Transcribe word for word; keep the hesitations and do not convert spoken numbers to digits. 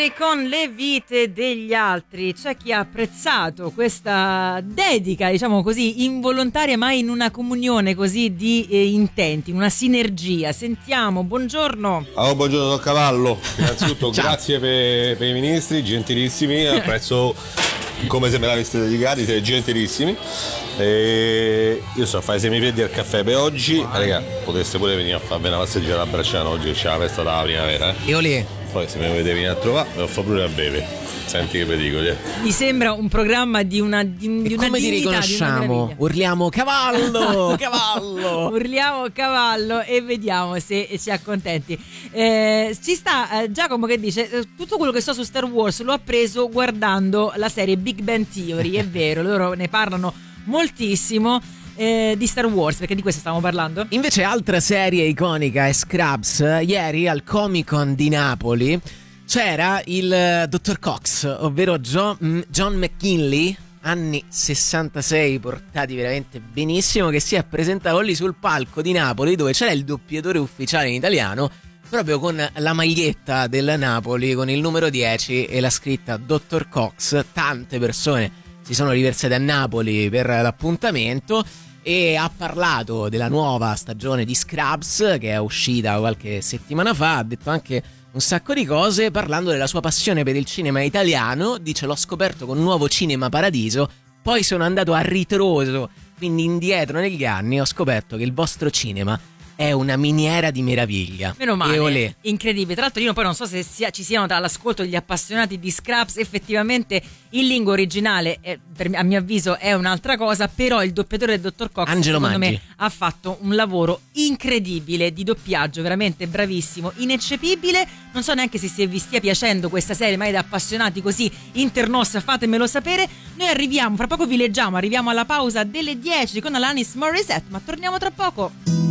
con le vite degli altri. C'è chi ha apprezzato questa dedica, diciamo così, involontaria, ma in una comunione così di eh, intenti, una sinergia. Sentiamo, buongiorno. Oh, buongiorno Don Cavallo. Innanzitutto grazie per, per i ministri, gentilissimi, apprezzo come se me l'aveste dedicati, siete gentilissimi. E io so fare i semifreddi al caffè per oggi. Ah, raga, poteste pure venire a farvi una passeggiata a Bracciano oggi, che c'è la festa della primavera. Eh. Io lì. Poi se mi volete venire a trovare, me lo fa pure a bere. Senti che vi dico. Eh. Mi sembra un programma di una di, di una come ti riconosciamo? Urliamo cavallo, cavallo. Urliamo cavallo e vediamo se ci accontenti. Eh, ci sta eh, Giacomo che dice: tutto quello che so su Star Wars l'ho appreso guardando la serie Big Bang Theory. È vero, loro ne parlano moltissimo. Eh, di Star Wars, perché di questo stavamo parlando. Invece altra serie iconica è Scrubs. Ieri al Comic Con di Napoli c'era il dottor Cox, ovvero John, John McKinley, anni sessantasei, portati veramente benissimo, che si è presentato lì sul palco di Napoli, dove c'era il doppiatore ufficiale in italiano, proprio con la maglietta del Napoli con il numero dieci e la scritta dottor Cox. Tante persone si sono riversate a Napoli per l'appuntamento e ha parlato della nuova stagione di Scrubs che è uscita qualche settimana fa. Ha detto anche un sacco di cose, parlando della sua passione per il cinema italiano. Dice: l'ho scoperto con Nuovo Cinema Paradiso, poi sono andato a ritroso, quindi indietro negli anni, ho scoperto che il vostro cinema è una miniera di meraviglia. Meno male, incredibile. Tra l'altro io poi non so se sia, ci siano tra l'ascolto degli appassionati di Scrubs. Effettivamente in lingua originale è, per, a mio avviso è un'altra cosa, però il doppiatore del dottor Cox Angelo secondo Maggi me ha fatto un lavoro incredibile di doppiaggio, veramente bravissimo, ineccepibile. Non so neanche se vi stia piacendo questa serie, ma è da appassionati così internos, fatemelo sapere. Noi arriviamo, fra poco vi leggiamo, arriviamo alla pausa delle dieci con Alanis Morissette, ma torniamo tra poco.